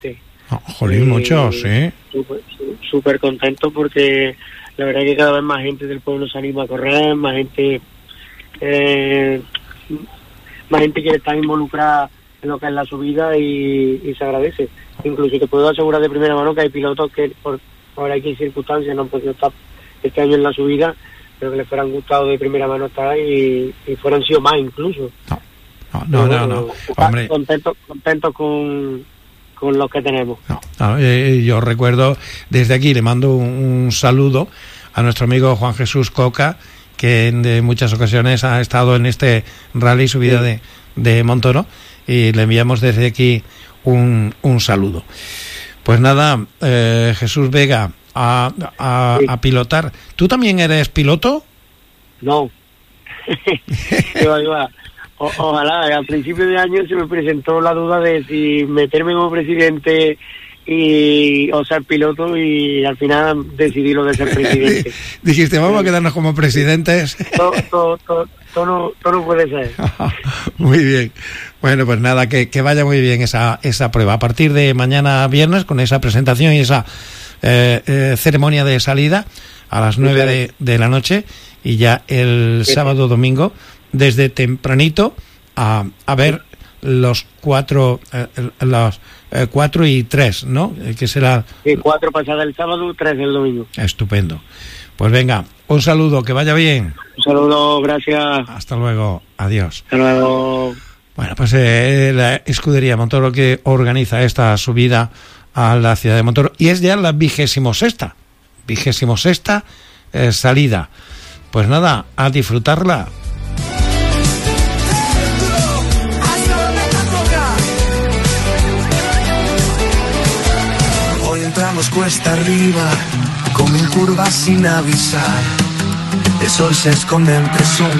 Jolín, muchos, sí. Súper contento porque la verdad es que cada vez más gente del pueblo se anima a correr, más gente que está involucrada en lo que es la subida y se agradece. Incluso te puedo asegurar de primera mano que hay pilotos que por ahora hay circunstancias no han podido estar este año en la subida, pero que les fueran gustado de primera mano estar y fueran sido más incluso. No. Hombre, contento con los que tenemos. Yo recuerdo, desde aquí le mando un saludo a nuestro amigo Juan Jesús Coca, que en muchas ocasiones ha estado en este rally subida de Montoro, y le enviamos desde aquí un saludo. Pues nada, Jesús Vega, a pilotar. ¿Tú también eres piloto? No. Ojalá, al principio de año se me presentó la duda de si meterme como presidente o ser piloto, y al final decidí lo de ser presidente. Dijiste, vamos a quedarnos como presidentes. Todo no puede ser. Muy bien. Bueno, pues nada, que vaya muy bien esa prueba. A partir de mañana viernes, con esa presentación y esa ceremonia de salida a las 9 de la noche, y ya el sábado domingo desde tempranito a ver los 4 y 3, ¿no? Que será 4 pasada el sábado, 3 el domingo. Estupendo. Pues venga, un saludo, que vaya bien. Un saludo, gracias. Hasta luego, adiós. Hasta luego. Bueno, pues la Escudería Montoro, que organiza esta subida a la ciudad de Montoro, y es ya la 26ª salida. Pues nada, a disfrutarla. Hoy entramos cuesta arriba, como en curva sin avisar. El sol se esconde entre sombras.